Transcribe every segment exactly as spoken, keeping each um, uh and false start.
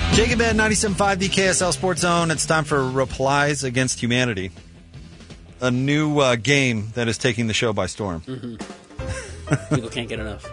Jacob at ninety-seven point five, the K S L Sports Zone. It's time for Replies Against Humanity, a new uh, game that is taking the show by storm. Mm-hmm. People can't get enough.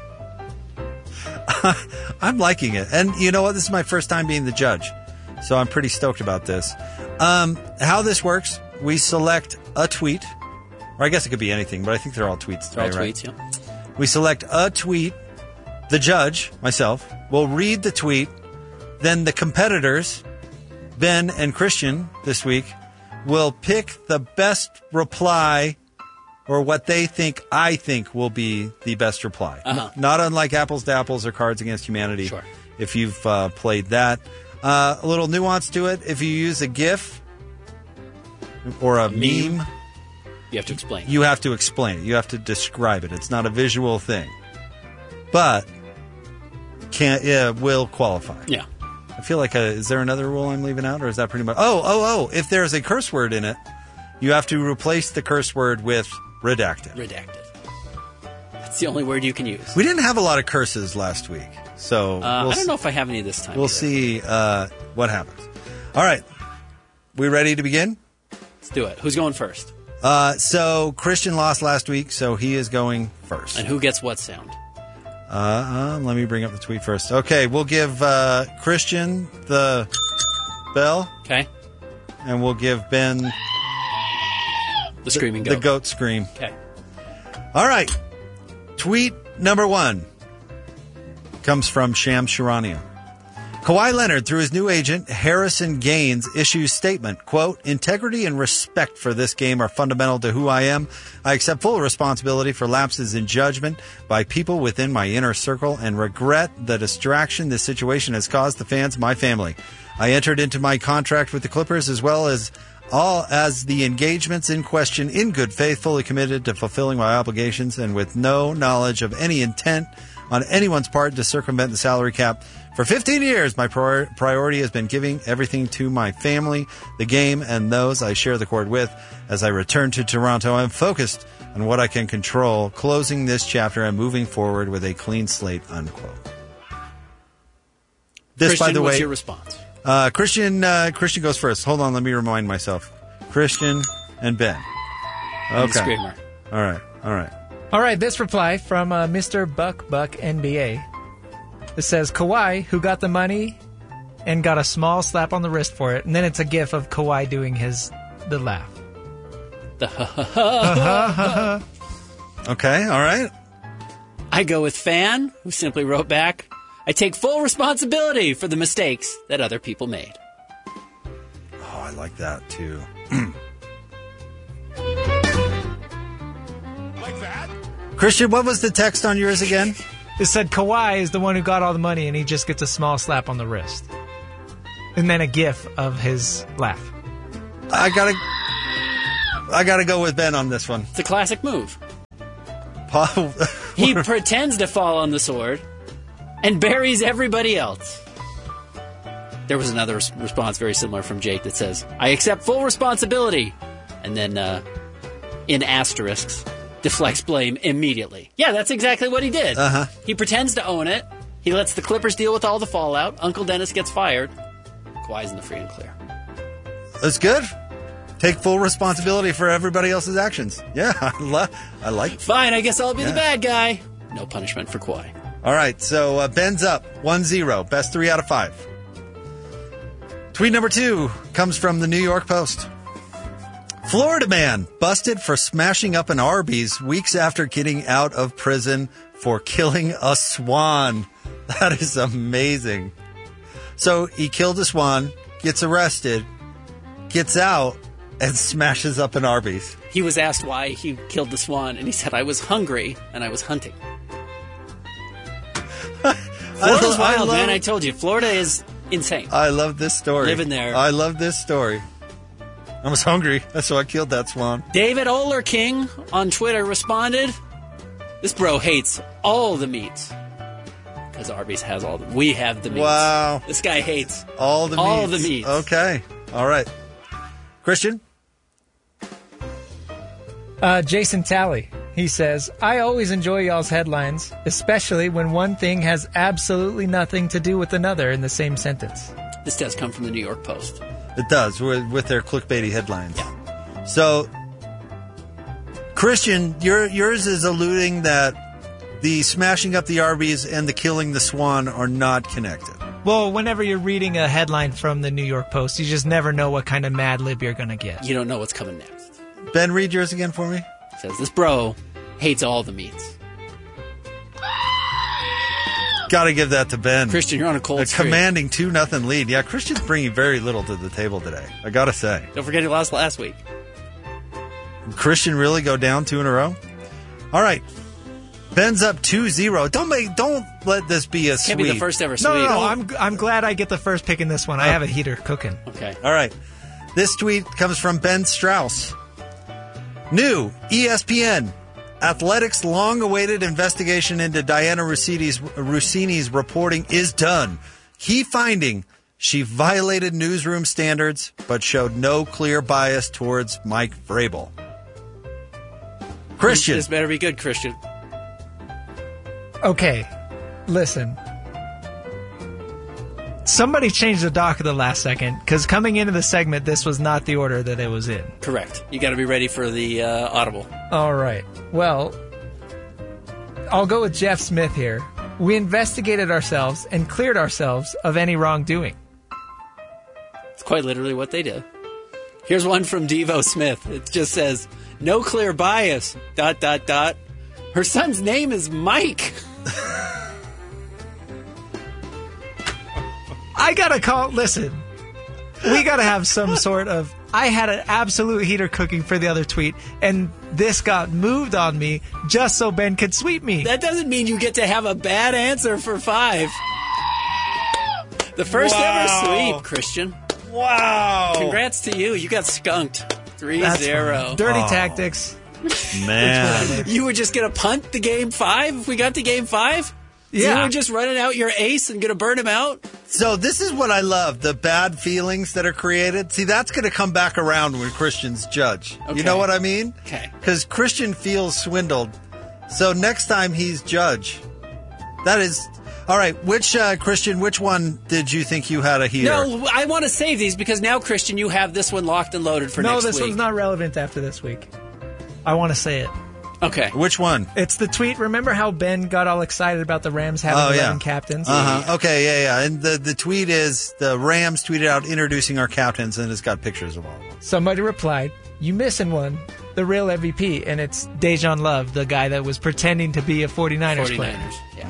I'm liking it. And you know what? This is my first time being the judge, so I'm pretty stoked about this. Um, how this works, we select a tweet, or I guess it could be anything, but I think they're all tweets today, all right? tweets, yeah. We select a tweet. The judge, myself, will read the tweet. Then the competitors, Ben and Christian, this week, will pick the best reply or what they think I think will be the best reply. Uh-huh. Not unlike Apples to Apples or Cards Against Humanity, sure. if you've uh, played that. Uh, a little nuance to it. If you use a GIF or a, a meme, meme, you have to explain it. You have to explain it. You have to describe it. It's not a visual thing. But can yeah, will qualify. Yeah. I feel like, a, is there another rule I'm leaving out, or is that pretty much... Oh, oh, oh, if there's a curse word in it, you have to replace the curse word with redacted. Redacted. That's the only word you can use. We didn't have a lot of curses last week, so... Uh, we'll I don't know if I have any this time. We'll either. see uh, what happens. All right. We ready to begin? Let's do it. Who's going first? Uh, so, Christian lost last week, so he is going first. And who gets what sound? Uh, uh, let me bring up the tweet first. Okay, we'll give uh, Christian the bell. Okay. And we'll give Ben the screaming the, goat. The goat scream. Okay. All right. Tweet number one comes from Sham Sharania. Kawhi Leonard, through his new agent, Harrison Gaines, issues statement, quote, integrity and respect for this game are fundamental to who I am. I accept full responsibility for lapses in judgment by people within my inner circle and regret the distraction this situation has caused the fans of my family. I entered into my contract with the Clippers as well as all as the engagements in question in good faith, fully committed to fulfilling my obligations and with no knowledge of any intent on anyone's part to circumvent the salary cap. For fifteen years, my prior- priority has been giving everything to my family, the game, and those I share the court with. As I return to Toronto, I'm focused on what I can control, closing this chapter and moving forward with a clean slate, unquote. This, Christian, by the way, what's your response? Uh, Christian, uh, Christian goes first. Hold on, let me remind myself. Christian and Ben. Okay. Screamer. All right, all right. All right, this reply from uh, Mister Buck Buck N B A. It says, Kawhi, who got the money and got a small slap on the wrist for it. And then it's a gif of Kawhi doing his the laugh. The ha ha ha ha. Okay, all right. I go with Fan, who simply wrote back, I take full responsibility for the mistakes that other people made. Oh, I like that, too. Like that? Christian, what was the text on yours again? It said Kawhi is the one who got all the money and he just gets a small slap on the wrist. And then a gif of his laugh. I gotta, I gotta go with Ben on this one. It's a classic move. Paul, he pretends to fall on the sword and buries everybody else. There was another res- response very similar from Jake that says, I accept full responsibility. And then, uh, in asterisks, deflects blame immediately. Yeah, that's exactly what he did. Uh-huh. He pretends to own it. He lets the Clippers deal with all the fallout. Uncle Dennis gets fired. Kawhi's in the free and clear. That's good. Take full responsibility for everybody else's actions. Yeah, I, lo- I like it. Fine, I guess I'll be Yeah. the bad guy. No punishment for Kawhi. All right, so uh, Ben's up one zero. Best three out of five. Tweet number two comes from the New York Post. Florida man busted for smashing up an Arby's weeks after getting out of prison for killing a swan. That is amazing. So he killed a swan, gets arrested, gets out, and smashes up an Arby's. He was asked why he killed the swan, and he said, I was hungry and I was hunting. Florida's I wild, love- man. I told you. Florida is insane. I love this story. Living there. I love this story. I was hungry, so I killed that swan. David Oler King on Twitter responded, this bro hates all the meats. Because Arby's has all the... We have the meats. Wow. This guy hates All the meats. all the meats. Okay. All right. Christian? Uh, Jason Talley. He says, I always enjoy y'all's headlines, especially when one thing has absolutely nothing to do with another in the same sentence. This does come from the New York Post. It does, with, with their clickbaity headlines. Yeah. So, Christian, your, yours is alluding that the smashing up the Arby's and the killing the swan are not connected. Well, whenever you're reading a headline from the New York Post, you just never know what kind of Mad Lib you're going to get. You don't know what's coming next. Ben, read yours again for me. It says, this bro hates all the meats. Got to give that to Ben. Christian, you're on a cold A streak. commanding two nothing lead. Yeah, Christian's bringing very little to the table today. I got to say. Don't forget he lost last week. Christian really go down two in a row? All right. Ben's up two zero. Don't make, don't let this be a Can't sweep. be the first ever sweep. No, no, no. I'm, I'm glad I get the first pick in this one. I have a heater cooking. Okay. All right. This tweet comes from Ben Strauss. New E S P N. Athletics' long-awaited investigation into Diana Rossini's, Rossini's reporting is done. Key finding, she violated newsroom standards, but showed no clear bias towards Mike Vrabel. Christian. This better be good, Christian. Okay, listen. Somebody changed the dock at the last second, because coming into the segment, this was not the order that it was in. Correct. You got to be ready for the uh, audible. All right. Well, I'll go with Jeff Smith here. We investigated ourselves and cleared ourselves of any wrongdoing. It's quite literally what they did. Here's one from Devo Smith. It just says, no clear bias, dot, dot, dot. Her son's name is Mike. I gotta call. Listen, we gotta have some sort of. I had an absolute heater cooking for the other tweet, and this got moved on me just so Ben could sweep me. That doesn't mean you get to have a bad answer for five. The first Wow. ever sweep, Christian. Wow. Congrats to you. You got skunked. three That's zero. fine. Dirty Oh. tactics. Man. You were just going to punt the game five if we got to game five? Yeah. You were just running out your ace and going to burn him out? So this is what I love, the bad feelings that are created. See, that's going to come back around when Christian's judge. Okay. You know what I mean? Okay. Because Christian feels swindled. So next time he's judge. That is... All right, which, uh, Christian, which one did you think you had a heater? No, I want to save these because now, Christian, you have this one locked and loaded for no, next week. this one's not relevant after this week. I want to say it. Okay. Which one? It's the tweet. Remember how Ben got all excited about the Rams having Oh, yeah. eleven captains? Uh-huh. Okay, yeah, yeah. And the, the tweet is the Rams tweeted out introducing our captains, and it's got pictures of all of them. Somebody replied, "You missing one, the real M V P," and it's Dejan Love, the guy that was pretending to be a 49ers, player. 49ers. Yeah.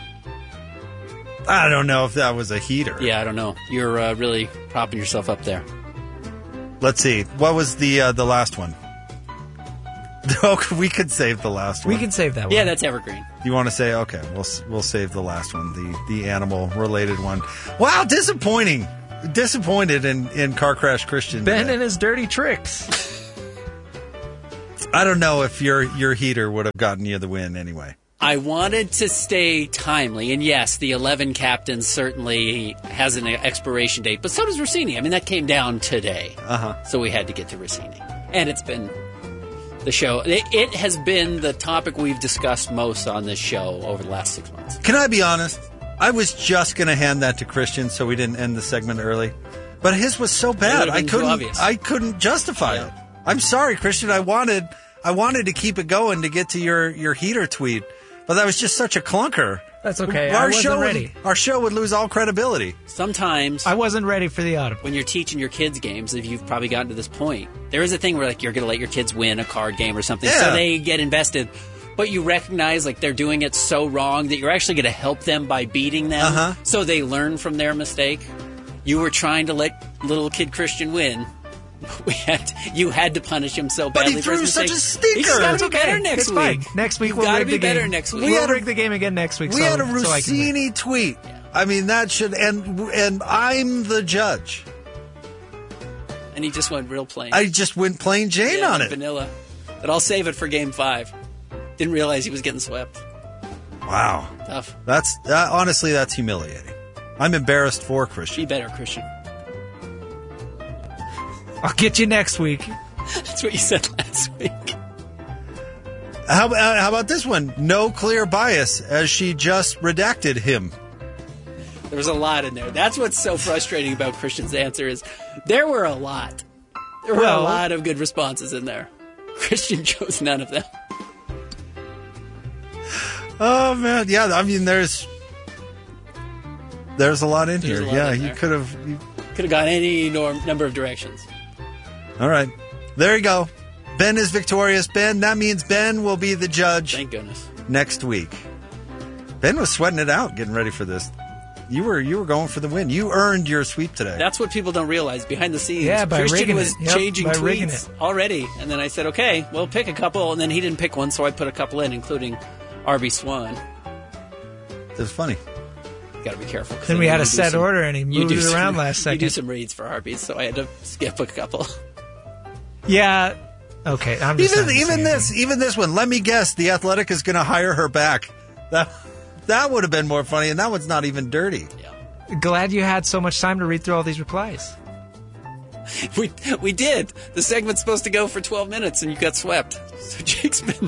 I don't know if that was a heater. Yeah, I don't know. You're uh, really propping yourself up there. Let's see. What was the uh, the last one? Oh, we could save the last one. We can save that one. Yeah, that's evergreen. You want to say okay? We'll we'll save the last one, the the animal related one. Wow, disappointing. Disappointed in in Car Crash Christian. Ben today. and his dirty tricks. I don't know if your your heater would have gotten you the win anyway. I wanted to stay timely, and yes, the eleven captains certainly has an expiration date, but so does Rossini. I mean, that came down today, Uh-huh. so we had to get to Rossini. And it's been the show. It, it has been the topic we've discussed most on this show over the last six months. Can I be honest? I was just going to hand that to Christian so we didn't end the segment early. But his was so bad. would've I been too couldn't obvious. I couldn't justify Yeah. it. I'm sorry, Christian. I wanted I wanted to keep it going to get to your, your heater tweet. But that was just such a clunker. That's okay. I wasn't show ready. Would, our show would lose all credibility. Sometimes I wasn't ready for the audible. when you're teaching your kids games, if you've probably gotten to this point, there is a thing where like you're going to let your kids win a card game or something, Yeah. so they get invested. But you recognize like they're doing it so wrong that you're actually going to help them by beating them, Uh-huh. so they learn from their mistake. You were trying to let little kid Christian win. We had to, you had to punish him so But he badly for his threw such mistake. a stinker. He's got to It's be okay. better next it's week. Fine. Next week You've we'll gotta rig be the better game. next week. We We will had a- rig the game again next week. We so, had a so I can win. Rossini tweet. I mean, that should and and I'm the judge. And he just went real plain. I just went plain Jane Yeah, on it. vanilla. But I'll save it for game five. Didn't realize he was getting swept. Wow. Tough. That's that, honestly, that's humiliating. I'm embarrassed for Be Christian. better, Christian. I'll get you next week. That's what you said last week. How, uh, how about this one? No clear bias, as she just redacted him. There was a lot in there. That's what's so frustrating about Christian's answer is there were a lot. There were Well- a lot of good responses in there. Christian chose none of them. Oh man, yeah. I mean, there's there's a lot in There's here. a lot Yeah, in you there. could have. You... Could have gone any norm, number of directions. All right, there you go. Ben is victorious. Ben, that means Ben will be the judge Thank goodness. next week. Ben was sweating it out, getting ready for this. You were you were going for the win. You earned your sweep today. That's what people don't realize behind the scenes. Yeah, by Christian rigging was it. Yep, changing by rigging tweets it. already, and then I said, "Okay, well, pick a couple." And then he didn't pick one, so I put a couple in, including Arby Swan. It was funny. Got to be careful. 'cause Then I we know had you a do set some- order, and he you moved do it some- around last You do second. some reads for Arby's, so I had to skip a couple. Yeah. Okay. I'm just Even not even saying this even this one. Let me guess. The Athletic is going to hire her back. That that would have been more funny, and that one's not even dirty. Yeah. anything. Glad you had so much time to read through all these replies. We we did. The segment's supposed to go for twelve minutes, and you got swept. So Jake's been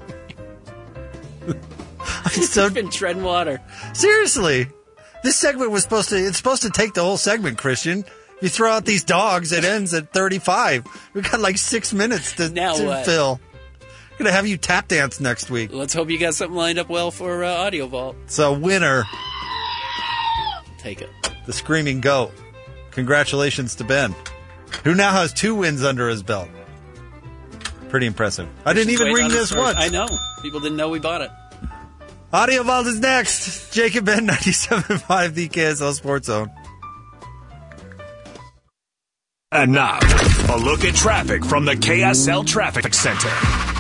he's So been treading water. seriously, this segment was supposed to. It's supposed to take the whole segment, Christian. If you throw out these dogs, it ends at thirty-five. We've got like six minutes to, Now to what? fill. We're gonna have you tap dance next week. Let's hope you got something lined up well for uh, Audio Vault. So winner, Take it. the Screaming Goat. Congratulations to Ben, who now has two wins under his belt. Pretty impressive. I didn't even Wait ring on his this first- once. I know. People didn't know we bought it. Audio Vault is next. Jacob Ben, ninety-seven point five, the K S L Sports Zone. And now, a look at traffic from the K S L Traffic Center.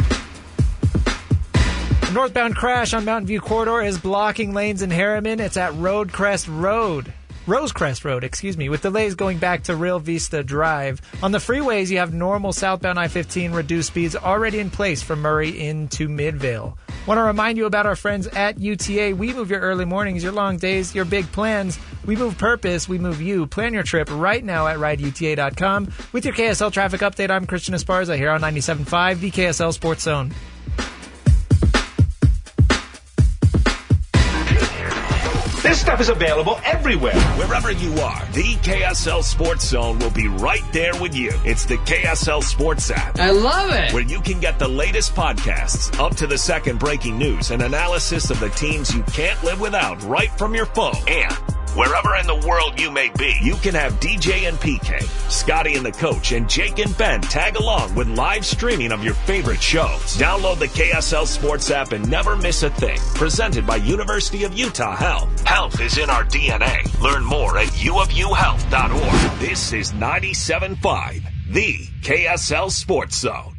A northbound crash on Mountain View Corridor is blocking lanes in Harriman. It's at Roadcrest Road. Rosecrest Road, excuse me, with delays going back to Real Vista Drive. On the freeways, you have normal southbound I fifteen reduced speeds already in place from Murray into Midvale. Want to remind you about our friends at U T A. We move your early mornings, your long days, your big plans. We move purpose, we move you. Plan your trip right now at ride U T A dot com. With your K S L traffic update, I'm Christian Esparza here on ninety-seven point five, the K S L Sports Zone. This stuff is available everywhere. Wherever you are, the K S L Sports Zone will be right there with you. It's the K S L Sports app, I love it. where you can get the latest podcasts, up to the second breaking news, and analysis of the teams you can't live without right from your phone. And wherever in the world you may be, you can have D J and P K, Scotty and the Coach, and Jake and Ben tag along with live streaming of your favorite shows. Download the K S L Sports app and never miss a thing. Presented by University of Utah Health. Health is in our D N A. Learn more at u of u health dot org. This is ninety-seven point five, the K S L Sports Zone.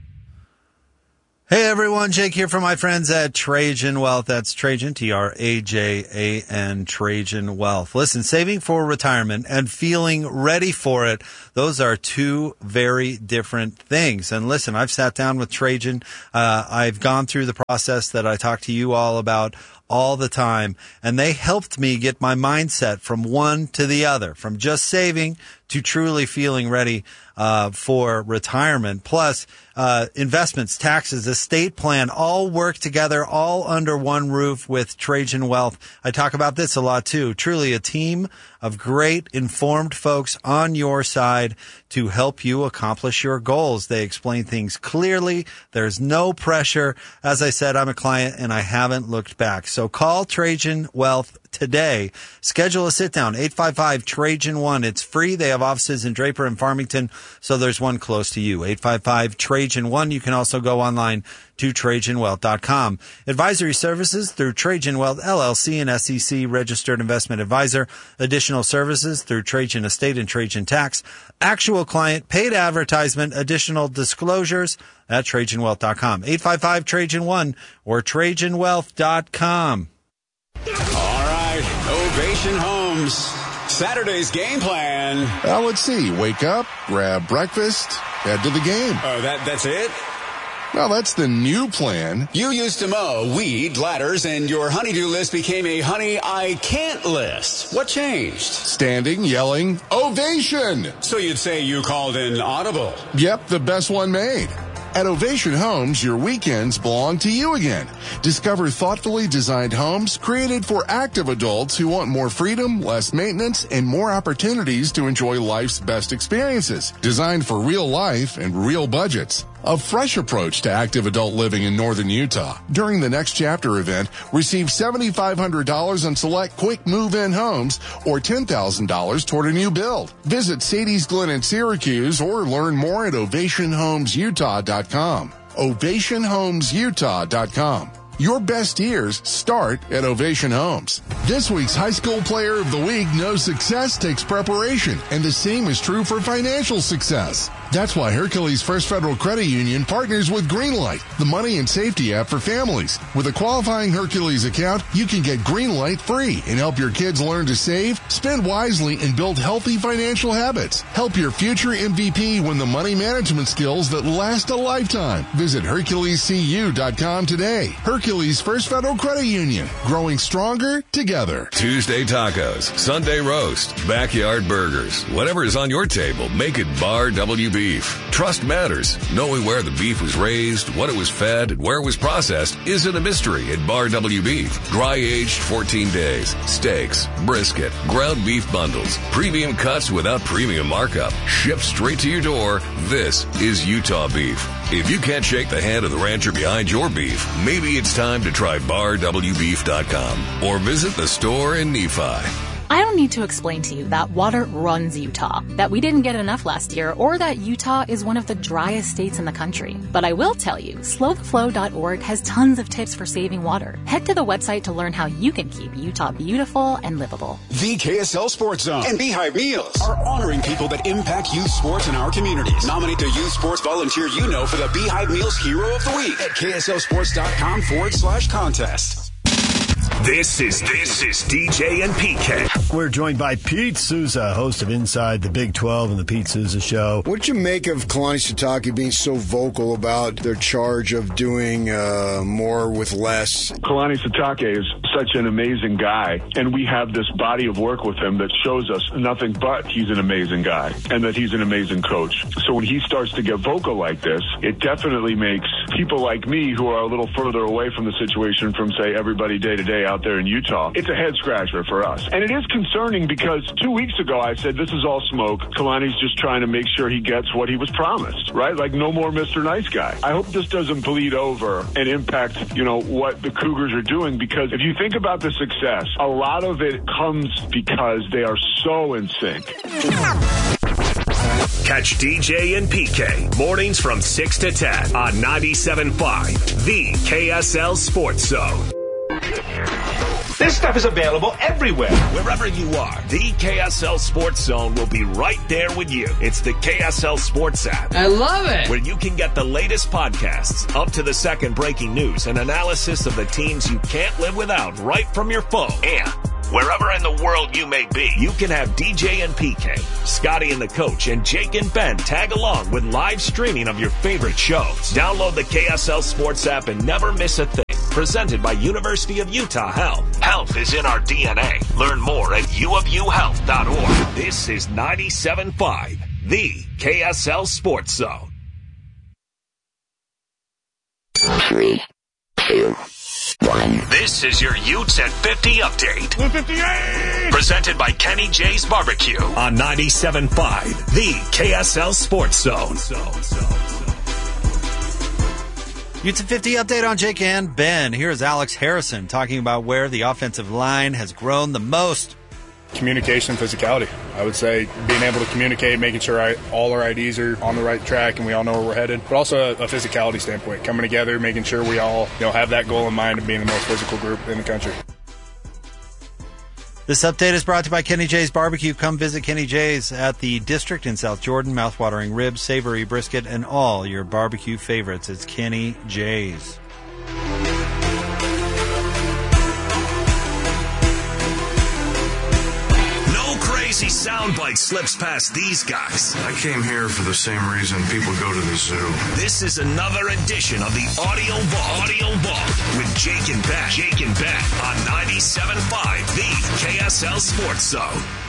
Hey everyone, Jake here from my friends at Trajan Wealth. That's Trajan, T R A J A N, Trajan Wealth. Listen, saving for retirement and feeling ready for it, those are two very different things. And listen, I've sat down with Trajan. Uh, I've gone through the process that I talk to you all about all the time, and they helped me get my mindset from one to the other, from just saving to truly feeling ready uh, for retirement. Plus, uh, investments, taxes, estate plan, all work together, all under one roof with Trajan Wealth. I talk about this a lot too. Truly a team of great informed folks on your side to help you accomplish your goals. They explain things clearly. There's no pressure. As I said, I'm a client and I haven't looked back. So call Trajan Wealth today. Schedule a sit down, eight five five, Trajan one. It's free. They have offices in Draper and Farmington, so there's one close to you. eight five five, Trajan one. You can also go online to trajan wealth dot com. Advisory services through Trajan Wealth, L L C, and S E C registered investment advisor. Additional services through Trajan Estate and Trajan Tax. Actual client, paid advertisement, additional disclosures at trajan wealth dot com. eight five five, Trajan one or trajan wealth dot com. All right, Ovation Homes. Saturday's game plan. Well, let's see. Wake up, grab breakfast, head to the game. Oh, that that's it? Well, that's the new plan. You used to mow, weed, ladders, and your honeydew list became a honey I can't list. What changed? Standing, yelling, ovation. So you'd say you called an audible. Yep, the best one made. At Ovation Homes, your weekends belong to you again. Discover thoughtfully designed homes created for active adults who want more freedom, less maintenance, and more opportunities to enjoy life's best experiences. Designed for real life and real budgets. A fresh approach to active adult living in northern Utah. During the Next Chapter event, receive seven thousand five hundred dollars on select quick move-in homes or ten thousand dollars toward a new build. Visit Sadie's Glen in Syracuse or learn more at ovation homes utah dot com. ovation homes utah dot com. Your best years start at Ovation Homes. This week's High School Player of the Week knows success takes preparation, and the same is true for financial success. That's why Hercules First Federal Credit Union partners with Greenlight, the money and safety app for families. With a qualifying Hercules account, you can get Greenlight free and help your kids learn to save, spend wisely, and build healthy financial habits. Help your future M V P win the money management skills that last a lifetime. Visit Hercules C U dot com today. Hercules First Federal Credit Union, growing stronger together. Tuesday tacos, Sunday roast, backyard burgers. Whatever is on your table, make it Bar W Beef. Trust matters. Knowing where the beef was raised, what it was fed, and where it was processed isn't a mystery at Bar W Beef. Dry aged fourteen days. Steaks, brisket, ground beef bundles, premium cuts without premium markup. Shipped straight to your door. This is Utah beef. If you can't shake the hand of the rancher behind your beef, maybe it's time to try bar w beef dot com or visit the store in Nephi. I don't need to explain to you that water runs Utah, that we didn't get enough last year, or that Utah is one of the driest states in the country. But I will tell you, slow the flow dot org has tons of tips for saving water. Head to the website to learn how you can keep Utah beautiful and livable. The K S L Sports Zone and Beehive Meals are honoring people that impact youth sports in our communities. Nominate the youth sports volunteer you know for the Beehive Meals Hero of the Week at K S L sports dot com forward slash contest. This is this is D J and P K. We're joined by Pete Souza, host of Inside the Big twelve and the Pete Souza Show. What did you make of Kalani Sitake being so vocal about their charge of doing uh, more with less? Kalani Sitake is such an amazing guy, and we have this body of work with him that shows us nothing but he's an amazing guy and that he's an amazing coach. So when he starts to get vocal like this, it definitely makes people like me who are a little further away from the situation from, say, everybody day to day out there in Utah, it's a head scratcher for us. And it is concerning because two weeks ago I said this is all smoke. Kalani's just trying to make sure he gets what he was promised, right? Like no more Mister Nice Guy. I hope this doesn't bleed over and impact, you know, what the Cougars are doing, because if you think about the success, a lot of it comes because they are so in sync. Catch D J and P K mornings from six to ten on ninety-seven point five, the K S L Sports Zone. This stuff is available everywhere. Wherever you are, the K S L Sports Zone will be right there with you. It's the K S L Sports app. I love it. Where you can get the latest podcasts, up to the second breaking news, and analysis of the teams you can't live without right from your phone. And wherever in the world you may be, you can have D J and P K, Scotty and the Coach, and Jake and Ben tag along with live streaming of your favorite shows. Download the K S L Sports app and never miss a thing. Presented by University of Utah Health. Health is in our D N A. Learn more at u of u health dot org. This is ninety-seven point five, the K S L Sports Zone. Three, two, one. This is your Utes at fifty update. one fifty-eight! Presented by Kenny J's Barbecue on ninety-seven point five, the K S L Sports Zone. Utes at fifty update on Jake and Ben. Here's Alex Harrison talking about where the offensive line has grown the most. Communication, physicality. I would say being able to communicate, making sure I, all our I Ds are on the right track and we all know where we're headed, but also a, a physicality standpoint, coming together, making sure we all, you know, have that goal in mind of being the most physical group in the country. This update is brought to you by Kenny J's Barbecue. Come visit Kenny J's at the District in South Jordan. Mouthwatering ribs, savory brisket, and all your barbecue favorites. It's Kenny J's. No crazy soundbite slips past these guys. I came here for the same reason people go to the zoo. This is another edition of the Audio Vault. Audio Vault with Jake and Ben. Jake and Ben on ninety-seven point five, the K S L Sports Zone.